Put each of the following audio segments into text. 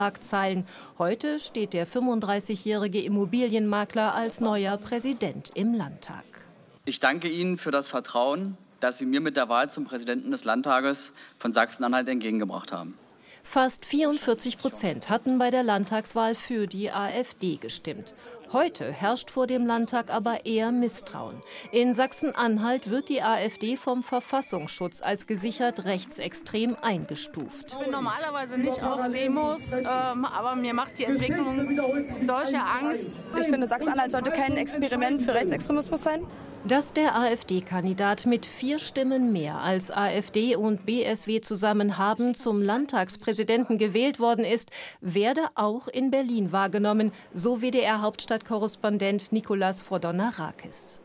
Schlagzeilen. Heute steht der 35-jährige Immobilienmakler als neuer Präsident im Landtag. Ich danke Ihnen für das Vertrauen, das Sie mir mit der Wahl zum Präsidenten des Landtages von Sachsen-Anhalt entgegengebracht haben. Fast 44% hatten bei der Landtagswahl für die AfD gestimmt. Heute herrscht vor dem Landtag aber eher Misstrauen. In Sachsen-Anhalt wird die AfD vom Verfassungsschutz als gesichert rechtsextrem eingestuft. Ich bin normalerweise nicht auf Demos, aber mir macht die Entwicklung solche Angst. Ich finde, Sachsen-Anhalt sollte kein Experiment für Rechtsextremismus sein. Dass der AfD-Kandidat mit 4 Stimmen mehr als AfD und BSW zusammen haben zum Landtagspräsidenten gewählt worden ist, werde auch in Berlin wahrgenommen, so WDR-Hauptstadtkorrespondent Nicolas Frodona-Rakis.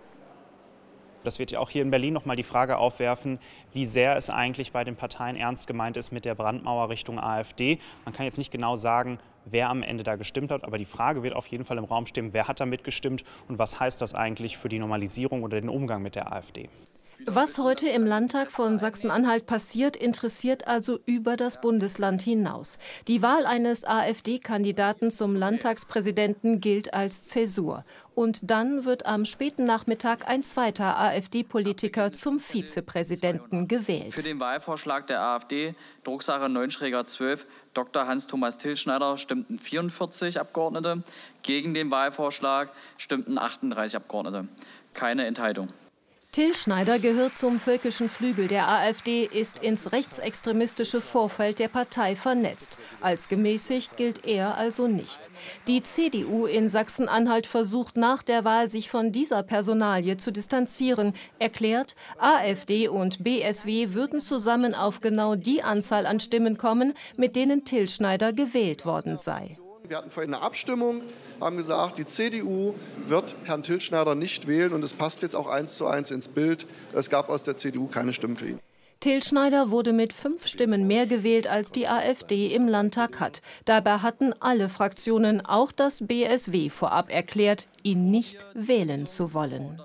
Das wird ja auch hier in Berlin noch mal die Frage aufwerfen, wie sehr es eigentlich bei den Parteien ernst gemeint ist mit der Brandmauer Richtung AfD. Man kann jetzt nicht genau sagen, wer am Ende da gestimmt hat, aber die Frage wird auf jeden Fall im Raum stehen, wer hat da mitgestimmt und was heißt das eigentlich für die Normalisierung oder den Umgang mit der AfD. Was heute im Landtag von Sachsen-Anhalt passiert, interessiert also über das Bundesland hinaus. Die Wahl eines AfD-Kandidaten zum Landtagspräsidenten gilt als Zäsur. Und dann wird am späten Nachmittag ein zweiter AfD-Politiker zum Vizepräsidenten gewählt. Für den Wahlvorschlag der AfD, Drucksache 9-12, Dr. Hans-Thomas Tilschneider, stimmten 44 Abgeordnete. Gegen den Wahlvorschlag stimmten 38 Abgeordnete. Keine Enthaltung. Tilschneider gehört zum völkischen Flügel der AfD, ist ins rechtsextremistische Vorfeld der Partei vernetzt. Als gemäßigt gilt er also nicht. Die CDU in Sachsen-Anhalt versucht nach der Wahl, sich von dieser Personalie zu distanzieren, erklärt, AfD und BSW würden zusammen auf genau die Anzahl an Stimmen kommen, mit denen Tilschneider gewählt worden sei. Wir hatten vorhin eine Abstimmung, haben gesagt, die CDU wird Herrn Tilschneider nicht wählen und es passt jetzt auch 1:1 ins Bild. Es gab aus der CDU keine Stimmen für ihn. Tilschneider wurde mit 5 Stimmen mehr gewählt, als die AfD im Landtag hat. Dabei hatten alle Fraktionen, auch das BSW, vorab erklärt, ihn nicht wählen zu wollen.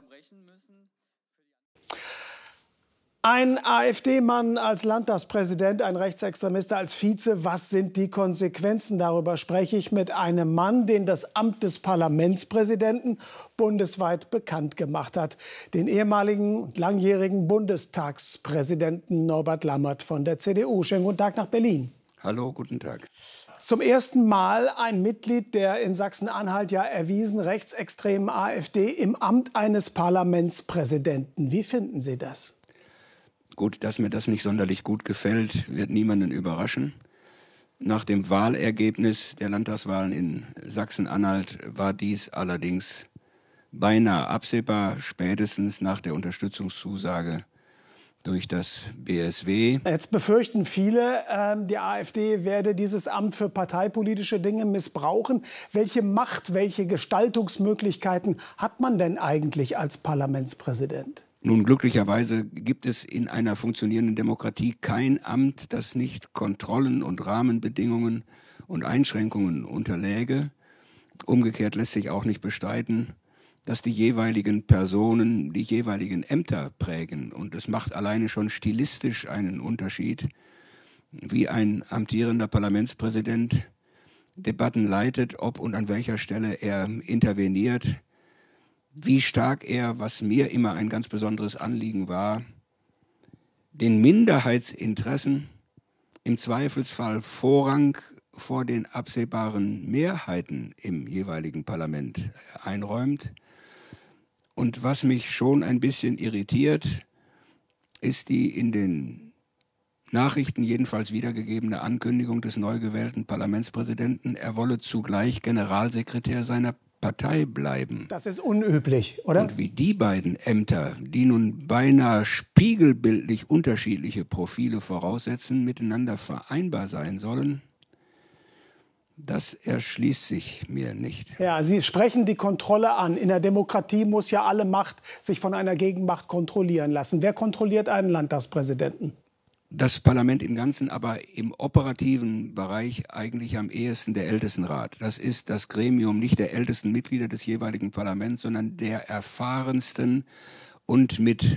Ein AfD-Mann als Landtagspräsident, ein Rechtsextremist als Vize. Was sind die Konsequenzen? Darüber spreche ich mit einem Mann, den das Amt des Parlamentspräsidenten bundesweit bekannt gemacht hat. Den ehemaligen und langjährigen Bundestagspräsidenten Norbert Lammert von der CDU. Schönen guten Tag nach Berlin. Hallo, guten Tag. Zum ersten Mal ein Mitglied der in Sachsen-Anhalt ja erwiesen rechtsextremen AfD im Amt eines Parlamentspräsidenten. Wie finden Sie das? Gut, dass mir das nicht sonderlich gut gefällt, wird niemanden überraschen. Nach dem Wahlergebnis der Landtagswahlen in Sachsen-Anhalt war dies allerdings beinahe absehbar, spätestens nach der Unterstützungszusage durch das BSW. Jetzt befürchten viele, die AfD werde dieses Amt für parteipolitische Dinge missbrauchen. Welche Macht, welche Gestaltungsmöglichkeiten hat man denn eigentlich als Parlamentspräsident? Nun, glücklicherweise gibt es in einer funktionierenden Demokratie kein Amt, das nicht Kontrollen und Rahmenbedingungen und Einschränkungen unterläge. Umgekehrt lässt sich auch nicht bestreiten, dass die jeweiligen Personen die jeweiligen Ämter prägen. Und es macht alleine schon stilistisch einen Unterschied, wie ein amtierender Parlamentspräsident Debatten leitet, ob und an welcher Stelle er interveniert, wie stark er, was mir immer ein ganz besonderes Anliegen war, den Minderheitsinteressen im Zweifelsfall Vorrang vor den absehbaren Mehrheiten im jeweiligen Parlament einräumt. Und was mich schon ein bisschen irritiert, ist die in den Nachrichten jedenfalls wiedergegebene Ankündigung des neu gewählten Parlamentspräsidenten, er wolle zugleich Generalsekretär seiner Partei bleiben. Das ist unüblich, oder? Und wie die beiden Ämter, die nun beinahe spiegelbildlich unterschiedliche Profile voraussetzen, miteinander vereinbar sein sollen, das erschließt sich mir nicht. Ja, Sie sprechen die Kontrolle an. In der Demokratie muss ja alle Macht sich von einer Gegenmacht kontrollieren lassen. Wer kontrolliert einen Landtagspräsidenten? Das Parlament im Ganzen, aber im operativen Bereich eigentlich am ehesten der Ältestenrat. Das ist das Gremium nicht der ältesten Mitglieder des jeweiligen Parlaments, sondern der erfahrensten und mit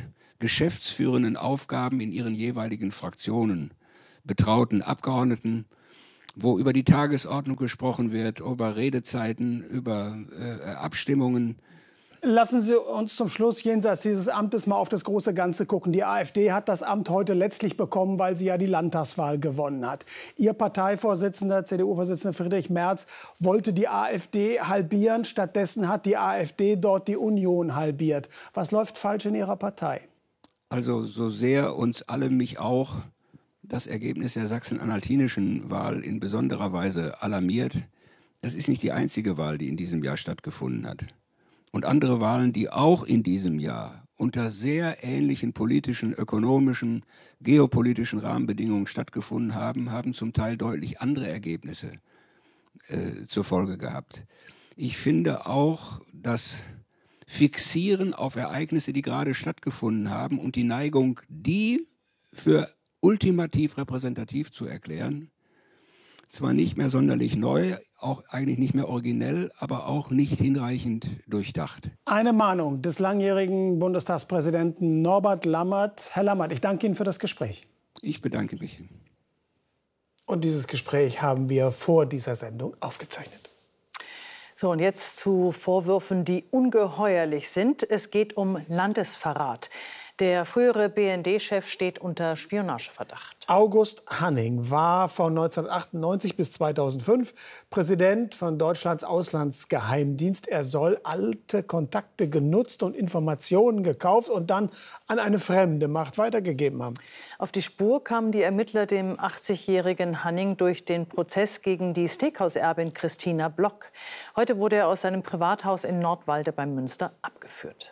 geschäftsführenden Aufgaben in ihren jeweiligen Fraktionen betrauten Abgeordneten. wo über die Tagesordnung gesprochen wird, über Redezeiten, über Abstimmungen. Lassen Sie uns zum Schluss jenseits dieses Amtes mal auf das große Ganze gucken. Die AfD hat das Amt heute letztlich bekommen, weil sie ja die Landtagswahl gewonnen hat. Ihr Parteivorsitzender, CDU-Vorsitzender Friedrich Merz, wollte die AfD halbieren. Stattdessen hat die AfD dort die Union halbiert. Was läuft falsch in Ihrer Partei? Also so sehr uns alle, mich auch, das Ergebnis der sachsen-anhaltinischen Wahl in besonderer Weise alarmiert. Es ist nicht die einzige Wahl, die in diesem Jahr stattgefunden hat. Und andere Wahlen, die auch in diesem Jahr unter sehr ähnlichen politischen, ökonomischen, geopolitischen Rahmenbedingungen stattgefunden haben, haben zum Teil deutlich andere Ergebnisse zur Folge gehabt. Ich finde auch, das Fixieren auf Ereignisse, die gerade stattgefunden haben und die Neigung, die für ultimativ repräsentativ zu erklären, zwar nicht mehr sonderlich neu, auch eigentlich nicht mehr originell, aber auch nicht hinreichend durchdacht. Eine Mahnung des langjährigen Bundestagspräsidenten Norbert Lammert. Herr Lammert, ich danke Ihnen für das Gespräch. Ich bedanke mich. Und dieses Gespräch haben wir vor dieser Sendung aufgezeichnet. So, und jetzt zu Vorwürfen, die ungeheuerlich sind. Es geht um Landesverrat. Der frühere BND-Chef steht unter Spionageverdacht. August Hanning war von 1998 bis 2005 Präsident von Deutschlands Auslandsgeheimdienst. Er soll alte Kontakte genutzt und Informationen gekauft und dann an eine fremde Macht weitergegeben haben. Auf die Spur kamen die Ermittler dem 80-jährigen Hanning durch den Prozess gegen die Steakhouse-Erbin Christina Block. Heute wurde er aus seinem Privathaus in Nordwalde bei Münster abgeführt.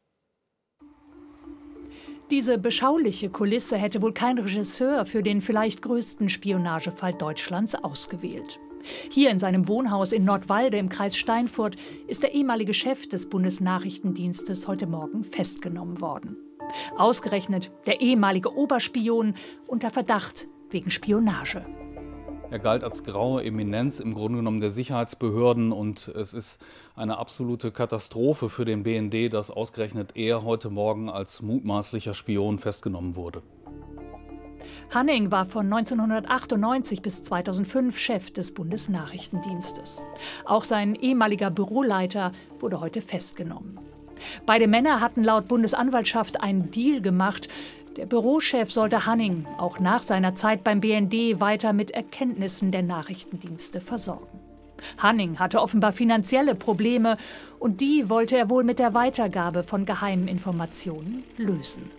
Diese beschauliche Kulisse hätte wohl kein Regisseur für den vielleicht größten Spionagefall Deutschlands ausgewählt. Hier in seinem Wohnhaus in Nordwalde im Kreis Steinfurt ist der ehemalige Chef des Bundesnachrichtendienstes heute Morgen festgenommen worden. Ausgerechnet der ehemalige Oberspion unter Verdacht wegen Spionage. Er galt als graue Eminenz im Grunde genommen der Sicherheitsbehörden und es ist eine absolute Katastrophe für den BND, dass ausgerechnet er heute Morgen als mutmaßlicher Spion festgenommen wurde. Hanning war von 1998 bis 2005 Chef des Bundesnachrichtendienstes. Auch sein ehemaliger Büroleiter wurde heute festgenommen. Beide Männer hatten laut Bundesanwaltschaft einen Deal gemacht. Der Bürochef sollte Hanning auch nach seiner Zeit beim BND weiter mit Erkenntnissen der Nachrichtendienste versorgen. Hanning hatte offenbar finanzielle Probleme und die wollte er wohl mit der Weitergabe von geheimen Informationen lösen.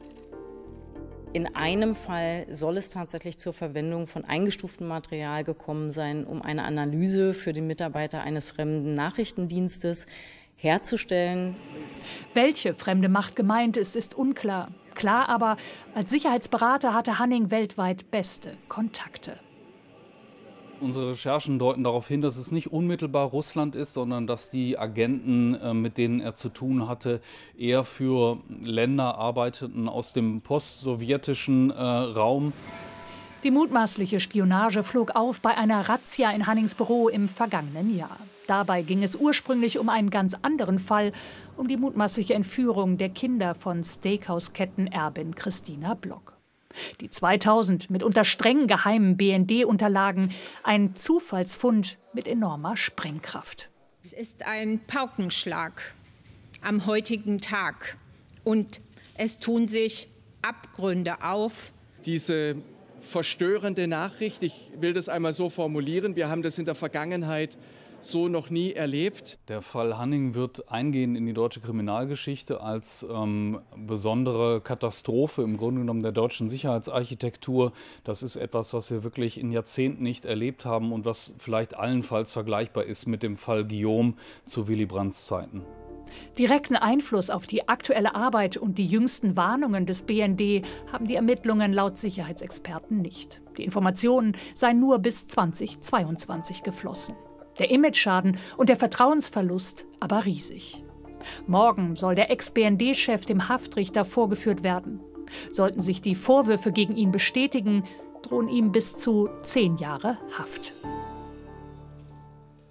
In einem Fall soll es tatsächlich zur Verwendung von eingestuftem Material gekommen sein, um eine Analyse für den Mitarbeiter eines fremden Nachrichtendienstes herzustellen. Welche fremde Macht gemeint ist, ist unklar. Klar aber, als Sicherheitsberater hatte Hanning weltweit beste Kontakte. Unsere Recherchen deuten darauf hin, dass es nicht unmittelbar Russland ist, sondern dass die Agenten, mit denen er zu tun hatte, eher für Länder arbeiteten aus dem postsowjetischen Raum. Die mutmaßliche Spionage flog auf bei einer Razzia in Hannings Büro im vergangenen Jahr. Dabei ging es ursprünglich um einen ganz anderen Fall, um die mutmaßliche Entführung der Kinder von Steakhouse-Kettenerbin Christina Block. Die 2000 mitunter streng geheimen BND-Unterlagen, ein Zufallsfund mit enormer Sprengkraft. Es ist ein Paukenschlag am heutigen Tag und es tun sich Abgründe auf. Diese verstörende Nachricht, ich will das einmal so formulieren, wir haben das in der Vergangenheit so noch nie erlebt. Der Fall Hanning wird eingehen in die deutsche Kriminalgeschichte als besondere Katastrophe im Grunde genommen der deutschen Sicherheitsarchitektur. Das ist etwas, was wir wirklich in Jahrzehnten nicht erlebt haben und was vielleicht allenfalls vergleichbar ist mit dem Fall Guillaume zu Willy Brandts Zeiten. Direkten Einfluss auf die aktuelle Arbeit und die jüngsten Warnungen des BND haben die Ermittlungen laut Sicherheitsexperten nicht. Die Informationen seien nur bis 2022 geflossen. Der Imageschaden und der Vertrauensverlust aber riesig. Morgen soll der Ex-BND-Chef dem Haftrichter vorgeführt werden. Sollten sich die Vorwürfe gegen ihn bestätigen, drohen ihm bis zu 10 Jahre Haft.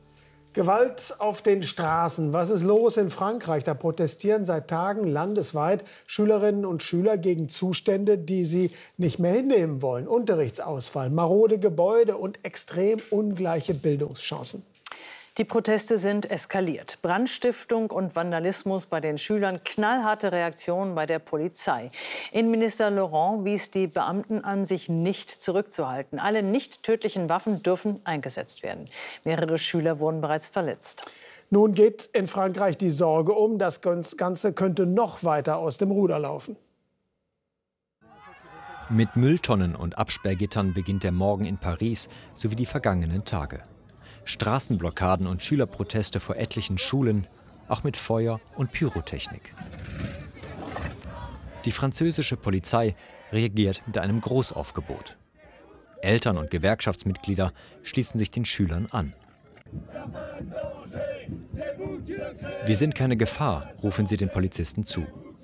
Gewalt auf den Straßen. Was ist los in Frankreich? Da protestieren seit Tagen landesweit Schülerinnen und Schüler gegen Zustände, die sie nicht mehr hinnehmen wollen. Unterrichtsausfall, marode Gebäude und extrem ungleiche Bildungschancen. Die Proteste sind eskaliert. Brandstiftung und Vandalismus bei den Schülern, knallharte Reaktionen bei der Polizei. Innenminister Laurent wies die Beamten an, sich nicht zurückzuhalten. Alle nicht tödlichen Waffen dürfen eingesetzt werden. Mehrere Schüler wurden bereits verletzt. Nun geht in Frankreich die Sorge um, das Ganze könnte noch weiter aus dem Ruder laufen. Mit Mülltonnen und Absperrgittern beginnt der Morgen in Paris sowie die vergangenen Tage. Straßenblockaden und Schülerproteste vor etlichen Schulen, auch mit Feuer und Pyrotechnik. Die französische Polizei reagiert mit einem Großaufgebot. Eltern und Gewerkschaftsmitglieder schließen sich den Schülern an. Wir sind keine Gefahr, rufen sie den Polizisten zu.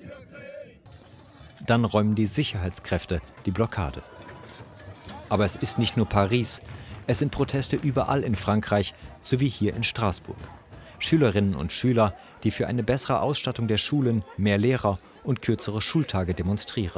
Dann räumen die Sicherheitskräfte die Blockade. Aber es ist nicht nur Paris. Es sind Proteste überall in Frankreich, sowie hier in Straßburg. Schülerinnen und Schüler, die für eine bessere Ausstattung der Schulen, mehr Lehrer und kürzere Schultage demonstrieren.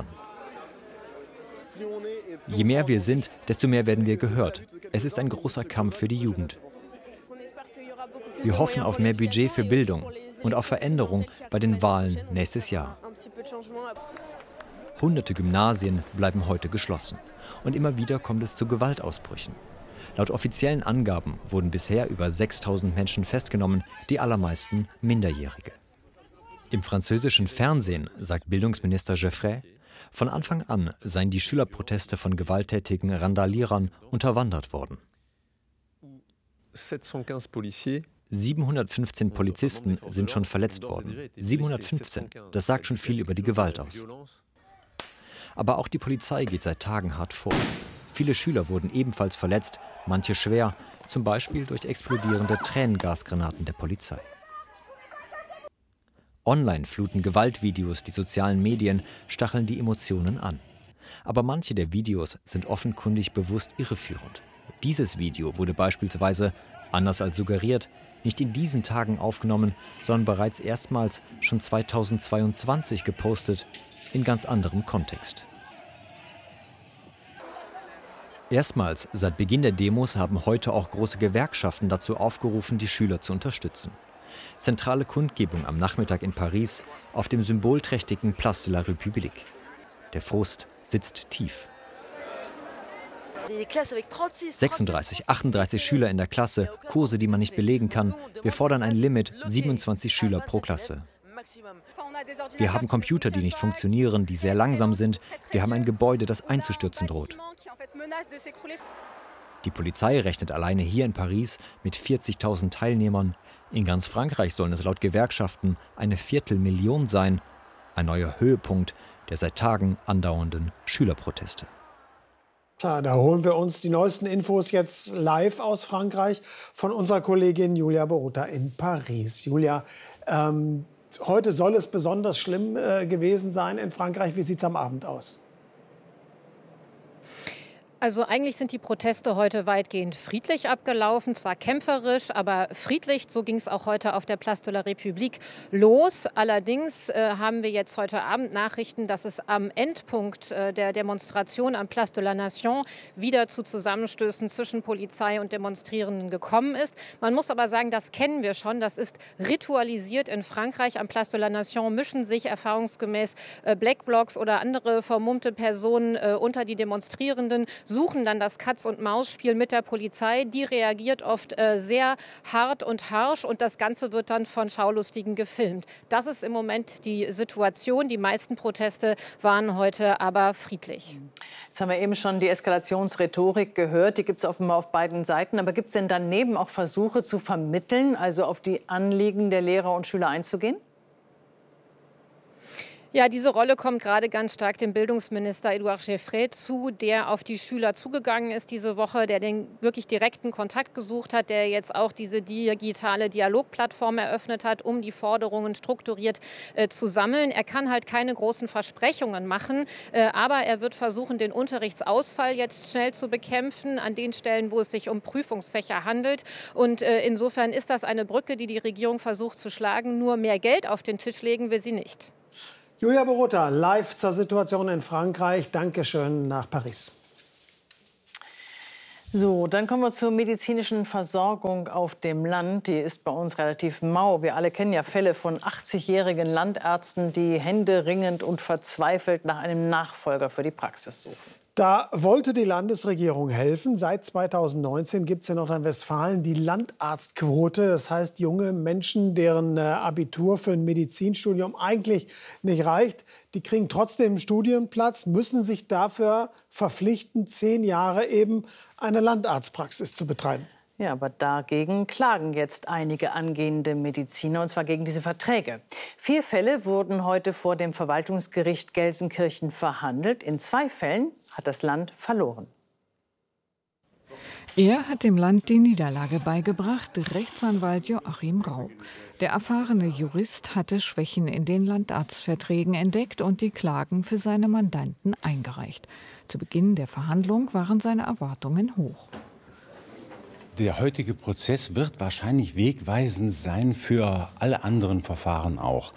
Je mehr wir sind, desto mehr werden wir gehört. Es ist ein großer Kampf für die Jugend. Wir hoffen auf mehr Budget für Bildung und auf Veränderung bei den Wahlen nächstes Jahr. Hunderte Gymnasien bleiben heute geschlossen. Und immer wieder kommt es zu Gewaltausbrüchen. Laut offiziellen Angaben wurden bisher über 6.000 Menschen festgenommen, die allermeisten Minderjährige. Im französischen Fernsehen sagt Bildungsminister Geoffroy, von Anfang an seien die Schülerproteste von gewalttätigen Randalierern unterwandert worden. 715 Polizisten sind schon verletzt worden. 715, das sagt schon viel über die Gewalt aus. Aber auch die Polizei geht seit Tagen hart vor. Viele Schüler wurden ebenfalls verletzt, manche schwer, zum Beispiel durch explodierende Tränengasgranaten der Polizei. Online fluten Gewaltvideos die sozialen Medien, stacheln die Emotionen an. Aber manche der Videos sind offenkundig bewusst irreführend. Dieses Video wurde beispielsweise, anders als suggeriert, nicht in diesen Tagen aufgenommen, sondern bereits erstmals schon 2022 gepostet, in ganz anderem Kontext. Erstmals seit Beginn der Demos haben heute auch große Gewerkschaften dazu aufgerufen, die Schüler zu unterstützen. Zentrale Kundgebung am Nachmittag in Paris auf dem symbolträchtigen Place de la République. Der Frust sitzt tief. 36, 38 Schüler in der Klasse, Kurse, die man nicht belegen kann. Wir fordern ein Limit, 27 Schüler pro Klasse. Wir haben Computer, die nicht funktionieren, die sehr langsam sind. Wir haben ein Gebäude, das einzustürzen droht. Die Polizei rechnet alleine hier in Paris mit 40.000 Teilnehmern. In ganz Frankreich sollen es laut Gewerkschaften eine Viertelmillion sein. Ein neuer Höhepunkt der seit Tagen andauernden Schülerproteste. Da holen wir uns die neuesten Infos jetzt live aus Frankreich von unserer Kollegin Julia Boruta in Paris. Julia, heute soll es besonders schlimm gewesen sein in Frankreich. Wie sieht es am Abend aus? Also eigentlich sind die Proteste heute weitgehend friedlich abgelaufen, zwar kämpferisch, aber friedlich. So ging es auch heute auf der Place de la République los. Allerdings haben wir jetzt heute Abend Nachrichten, dass es am Endpunkt der Demonstration am Place de la Nation wieder zu Zusammenstößen zwischen Polizei und Demonstrierenden gekommen ist. Man muss aber sagen, das kennen wir schon. Das ist ritualisiert in Frankreich. Am Place de la Nation mischen sich erfahrungsgemäß Black Blocs oder andere vermummte Personen unter die Demonstrierenden, suchen dann das Katz-und-Maus-Spiel mit der Polizei. Die reagiert oft sehr hart und harsch und das Ganze wird dann von Schaulustigen gefilmt. Das ist im Moment die Situation. Die meisten Proteste waren heute aber friedlich. Jetzt haben wir eben schon die Eskalationsrhetorik gehört. Die gibt es offenbar auf beiden Seiten. Aber gibt es denn daneben auch Versuche zu vermitteln, also auf die Anliegen der Lehrer und Schüler einzugehen? Ja, diese Rolle kommt gerade ganz stark dem Bildungsminister Édouard Geoffrey zu, der auf die Schüler zugegangen ist diese Woche, der den wirklich direkten Kontakt gesucht hat, der jetzt auch diese digitale Dialogplattform eröffnet hat, um die Forderungen strukturiert zu sammeln. Er kann halt keine großen Versprechungen machen, aber er wird versuchen, den Unterrichtsausfall jetzt schnell zu bekämpfen an den Stellen, wo es sich um Prüfungsfächer handelt. Und insofern ist das eine Brücke, die die Regierung versucht zu schlagen. Nur mehr Geld auf den Tisch legen will sie nicht. Julia Borota, live zur Situation in Frankreich. Dankeschön nach Paris. So, dann kommen wir zur medizinischen Versorgung auf dem Land. Die ist bei uns relativ mau. Wir alle kennen ja Fälle von 80-jährigen Landärzten, die händeringend und verzweifelt nach einem Nachfolger für die Praxis suchen. Da wollte die Landesregierung helfen. Seit 2019 gibt es in Nordrhein-Westfalen die Landarztquote. Das heißt, junge Menschen, deren Abitur für ein Medizinstudium eigentlich nicht reicht, die kriegen trotzdem einen Studienplatz, müssen sich dafür verpflichten, 10 Jahre eben eine Landarztpraxis zu betreiben. Ja, aber dagegen klagen jetzt einige angehende Mediziner, und zwar gegen diese Verträge. 4 Fälle wurden heute vor dem Verwaltungsgericht Gelsenkirchen verhandelt. In 2 Fällen hat das Land verloren. Er hat dem Land die Niederlage beigebracht, Rechtsanwalt Joachim Rau. Der erfahrene Jurist hatte Schwächen in den Landarztverträgen entdeckt und die Klagen für seine Mandanten eingereicht. Zu Beginn der Verhandlung waren seine Erwartungen hoch. Der heutige Prozess wird wahrscheinlich wegweisend sein für alle anderen Verfahren auch.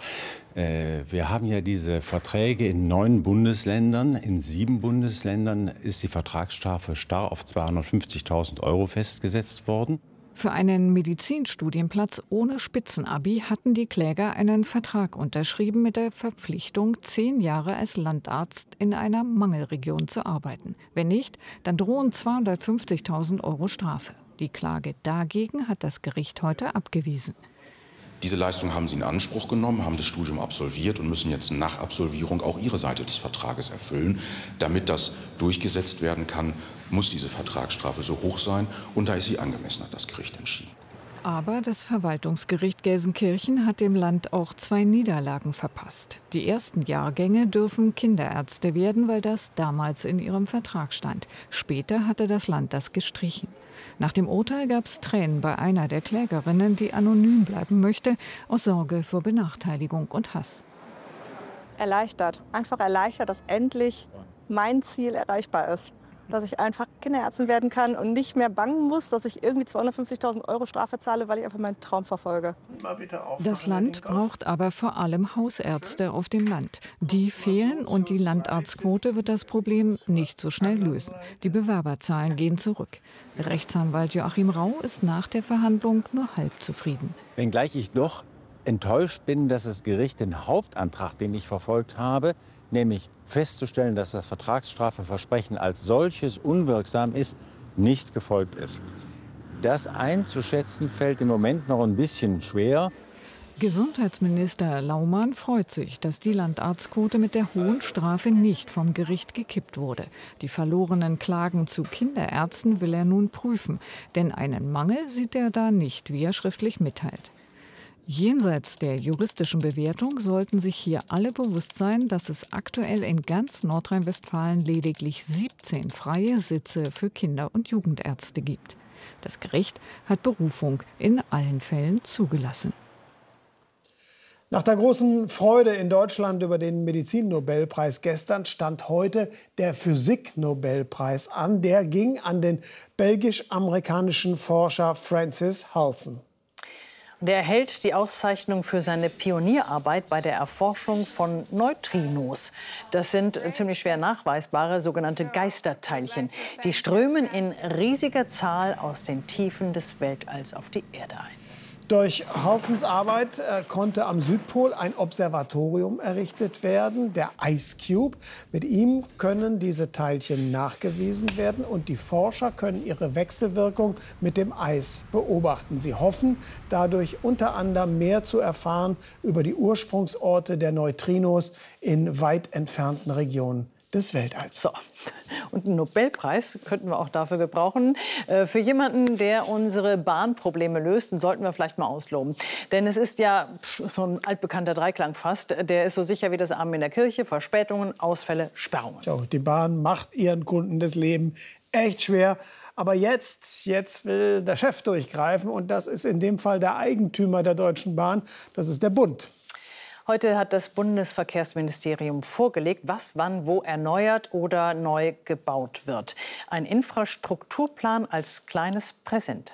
Wir haben ja diese Verträge in 9 Bundesländern. In 7 Bundesländern ist die Vertragsstrafe starr auf 250.000 € festgesetzt worden. Für einen Medizinstudienplatz ohne Spitzenabi hatten die Kläger einen Vertrag unterschrieben mit der Verpflichtung, 10 Jahre als Landarzt in einer Mangelregion zu arbeiten. Wenn nicht, dann drohen 250.000 € Strafe. Die Klage dagegen hat das Gericht heute abgewiesen. Diese Leistung haben Sie in Anspruch genommen, haben das Studium absolviert und müssen jetzt nach Absolvierung auch Ihre Seite des Vertrages erfüllen. Damit das durchgesetzt werden kann, muss diese Vertragsstrafe so hoch sein. Und da ist sie angemessen, hat das Gericht entschieden. Aber das Verwaltungsgericht Gelsenkirchen hat dem Land auch 2 Niederlagen verpasst. Die ersten Jahrgänge dürfen Kinderärzte werden, weil das damals in ihrem Vertrag stand. Später hatte das Land das gestrichen. Nach dem Urteil gab es Tränen bei einer der Klägerinnen, die anonym bleiben möchte, aus Sorge vor Benachteiligung und Hass. Erleichtert, einfach erleichtert, dass endlich mein Ziel erreichbar ist. Dass ich einfach Kinderärztin werden kann und nicht mehr bangen muss, dass ich irgendwie 250.000 € Strafe zahle, weil ich einfach meinen Traum verfolge. Das Land braucht aber vor allem Hausärzte auf dem Land. Die fehlen und die Landarztquote wird das Problem nicht so schnell lösen. Die Bewerberzahlen gehen zurück. Rechtsanwalt Joachim Rau ist nach der Verhandlung nur halb zufrieden. Wenngleich ich doch enttäuscht bin, dass das Gericht den Hauptantrag, den ich verfolgt habe, nämlich festzustellen, dass das Vertragsstrafeversprechen als solches unwirksam ist, nicht gefolgt ist. Das einzuschätzen fällt im Moment noch ein bisschen schwer. Gesundheitsminister Laumann freut sich, dass die Landarztquote mit der hohen Strafe nicht vom Gericht gekippt wurde. Die verlorenen Klagen zu Kinderärzten will er nun prüfen, denn einen Mangel sieht er da nicht, wie er schriftlich mitteilt. Jenseits der juristischen Bewertung sollten sich hier alle bewusst sein, dass es aktuell in ganz Nordrhein-Westfalen lediglich 17 freie Sitze für Kinder- und Jugendärzte gibt. Das Gericht hat Berufung in allen Fällen zugelassen. Nach der großen Freude in Deutschland über den Medizinnobelpreis gestern stand heute der Physiknobelpreis an. Der ging an den belgisch-amerikanischen Forscher Francis Halsen. Der erhält die Auszeichnung für seine Pionierarbeit bei der Erforschung von Neutrinos. Das sind ziemlich schwer nachweisbare sogenannte Geisterteilchen. Die strömen in riesiger Zahl aus den Tiefen des Weltalls auf die Erde ein. Durch Halsens Arbeit konnte am Südpol ein Observatorium errichtet werden, der Ice Cube. Mit ihm können diese Teilchen nachgewiesen werden und die Forscher können ihre Wechselwirkung mit dem Eis beobachten. Sie hoffen, dadurch unter anderem mehr zu erfahren über die Ursprungsorte der Neutrinos in weit entfernten Regionen des Weltalls. So. Und einen Nobelpreis könnten wir auch dafür gebrauchen. Für jemanden, der unsere Bahnprobleme löst, den sollten wir vielleicht mal ausloben. Denn es ist ja so ein altbekannter Dreiklang fast. Der ist so sicher wie das Amen in der Kirche. Verspätungen, Ausfälle, Sperrungen. So, die Bahn macht ihren Kunden das Leben echt schwer. Aber jetzt will der Chef durchgreifen. Und das ist in dem Fall der Eigentümer der Deutschen Bahn. Das ist der Bund. Heute hat das Bundesverkehrsministerium vorgelegt, was wann wo erneuert oder neu gebaut wird. Ein Infrastrukturplan als kleines Präsent.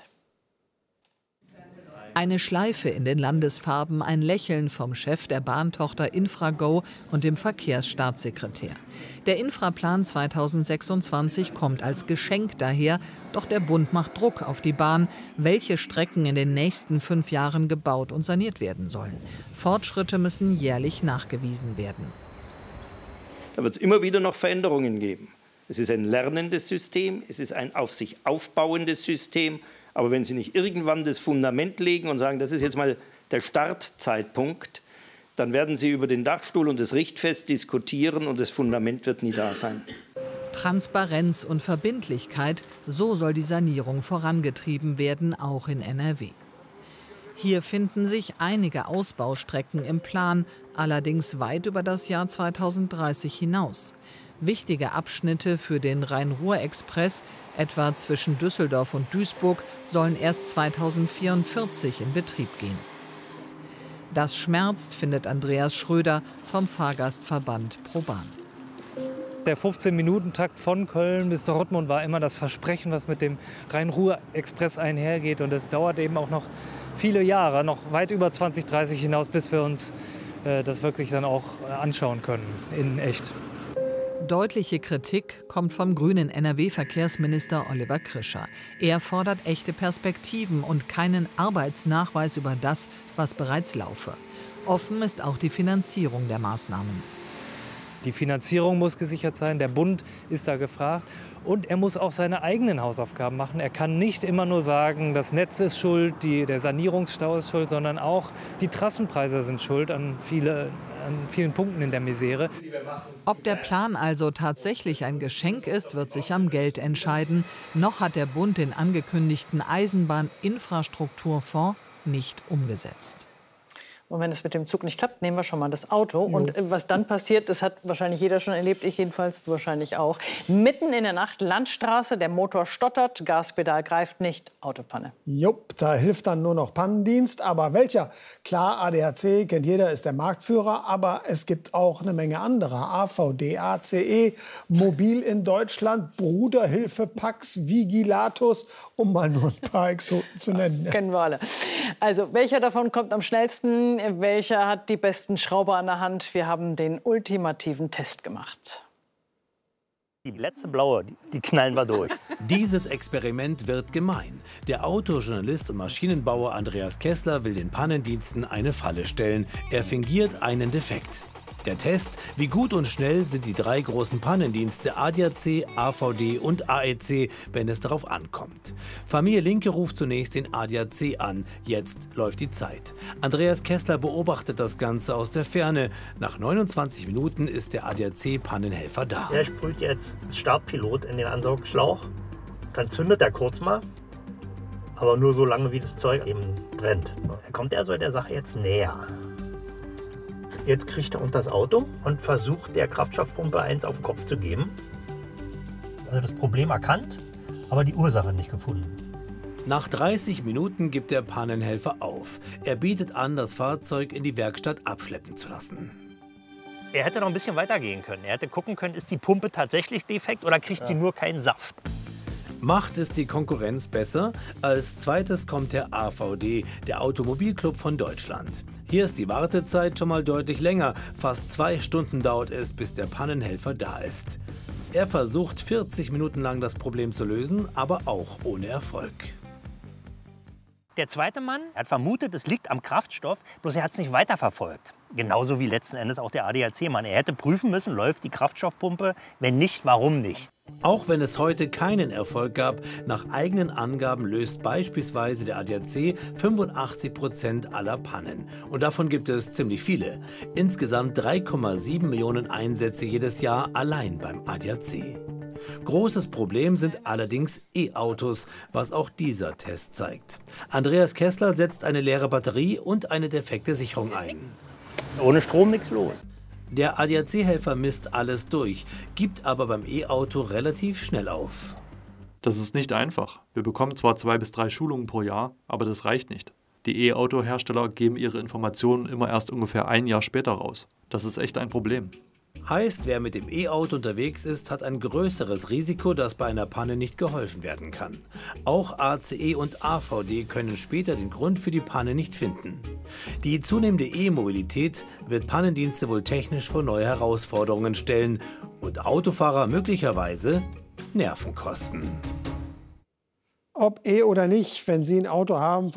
Eine Schleife in den Landesfarben, ein Lächeln vom Chef der Bahntochter Infrago und dem Verkehrsstaatssekretär. Der Infraplan 2026 kommt als Geschenk daher, doch der Bund macht Druck auf die Bahn, welche Strecken in den nächsten 5 Jahren gebaut und saniert werden sollen. Fortschritte müssen jährlich nachgewiesen werden. Da wird es immer wieder noch Veränderungen geben. Es ist ein lernendes System, es ist ein auf sich aufbauendes System. Aber wenn Sie nicht irgendwann das Fundament legen und sagen, das ist jetzt mal der Startzeitpunkt, dann werden Sie über den Dachstuhl und das Richtfest diskutieren und das Fundament wird nie da sein. Transparenz und Verbindlichkeit, so soll die Sanierung vorangetrieben werden, auch in NRW. Hier finden sich einige Ausbaustrecken im Plan, allerdings weit über das Jahr 2030 hinaus. Wichtige Abschnitte für den Rhein-Ruhr-Express, etwa zwischen Düsseldorf und Duisburg, sollen erst 2044 in Betrieb gehen. Das schmerzt, findet Andreas Schröder vom Fahrgastverband ProBahn. Der 15-Minuten-Takt von Köln bis Dortmund war immer das Versprechen, was mit dem Rhein-Ruhr-Express einhergeht. Und es dauert eben auch noch viele Jahre, noch weit über 2030 hinaus, bis wir uns das wirklich dann auch anschauen können, in echt. Deutliche Kritik kommt vom grünen NRW-Verkehrsminister Oliver Krischer. Er fordert echte Perspektiven und keinen Arbeitsnachweis über das, was bereits laufe. Offen ist auch die Finanzierung der Maßnahmen. Die Finanzierung muss gesichert sein, der Bund ist da gefragt und er muss auch seine eigenen Hausaufgaben machen. Er kann nicht immer nur sagen, das Netz ist schuld, der Sanierungsstau ist schuld, sondern auch die Trassenpreise sind schuld an vielen Punkten in der Misere. Ob der Plan also tatsächlich ein Geschenk ist, wird sich am Geld entscheiden. Noch hat der Bund den angekündigten Eisenbahninfrastrukturfonds nicht umgesetzt. Und wenn es mit dem Zug nicht klappt, nehmen wir schon mal das Auto. Und was dann passiert, das hat wahrscheinlich jeder schon erlebt, ich jedenfalls, du wahrscheinlich auch. Mitten in der Nacht, Landstraße, der Motor stottert, Gaspedal greift nicht, Autopanne. Jupp, da hilft dann nur noch Pannendienst. Aber welcher? Klar, ADAC kennt jeder, ist der Marktführer. Aber es gibt auch eine Menge anderer. AVD, ACE, Mobil in Deutschland, Bruderhilfe, Pax, Vigilatus, um mal nur ein paar Exoten zu nennen. Ja. Kennen wir alle. Also, welcher davon kommt am schnellsten? Welcher hat die besten Schrauber an der Hand? Wir haben den ultimativen Test gemacht. Die letzte blaue, die knallen wir durch. Dieses Experiment wird gemein. Der Autojournalist und Maschinenbauer Andreas Kessler will den Pannendiensten eine Falle stellen. Er fingiert einen Defekt. Der Test, wie gut und schnell sind die 3 großen Pannendienste ADAC, AVD und AEC, wenn es darauf ankommt. Familie Linke ruft zunächst den ADAC an. Jetzt läuft die Zeit. Andreas Kessler beobachtet das Ganze aus der Ferne. Nach 29 Minuten ist der ADAC-Pannenhelfer da. Er sprüht jetzt als Startpilot in den Ansaugschlauch. Dann zündet er kurz mal, aber nur so lange, wie das Zeug eben brennt. Er kommt also der Sache jetzt näher. Jetzt kriegt er unter das Auto und versucht, der Kraftstoffpumpe 1 auf den Kopf zu geben. Also das Problem erkannt, aber die Ursache nicht gefunden. Nach 30 Minuten gibt der Pannenhelfer auf. Er bietet an, das Fahrzeug in die Werkstatt abschleppen zu lassen. Er hätte noch ein bisschen weiter gehen können. Er hätte gucken können, ist die Pumpe tatsächlich defekt oder kriegt sie nur keinen Saft. Macht es die Konkurrenz besser? Als zweites kommt der AVD, der Automobilclub von Deutschland. Hier ist die Wartezeit schon mal deutlich länger. Fast 2 Stunden dauert es, bis der Pannenhelfer da ist. Er versucht 40 Minuten lang das Problem zu lösen, aber auch ohne Erfolg. Der zweite Mann hat vermutet, es liegt am Kraftstoff, bloß er hat es nicht weiterverfolgt. Genauso wie letzten Endes auch der ADAC-Mann. Er hätte prüfen müssen, läuft die Kraftstoffpumpe, wenn nicht, warum nicht. Auch wenn es heute keinen Erfolg gab, nach eigenen Angaben löst beispielsweise der ADAC 85% aller Pannen. Und davon gibt es ziemlich viele. Insgesamt 3,7 Millionen Einsätze jedes Jahr allein beim ADAC. Großes Problem sind allerdings E-Autos, was auch dieser Test zeigt. Andreas Kessler setzt eine leere Batterie und eine defekte Sicherung ein. Ohne Strom nichts los. Der ADAC-Helfer misst alles durch, gibt aber beim E-Auto relativ schnell auf. Das ist nicht einfach. Wir bekommen zwar 2 bis 3 Schulungen pro Jahr, aber das reicht nicht. Die E-Auto-Hersteller geben ihre Informationen immer erst ungefähr ein Jahr später raus. Das ist echt ein Problem. Heißt, wer mit dem E-Auto unterwegs ist, hat ein größeres Risiko, dass bei einer Panne nicht geholfen werden kann. Auch ACE und AVD können später den Grund für die Panne nicht finden. Die zunehmende E-Mobilität wird Pannendienste wohl technisch vor neue Herausforderungen stellen und Autofahrer möglicherweise Nerven kosten. Ob oder nicht, wenn Sie ein Auto haben,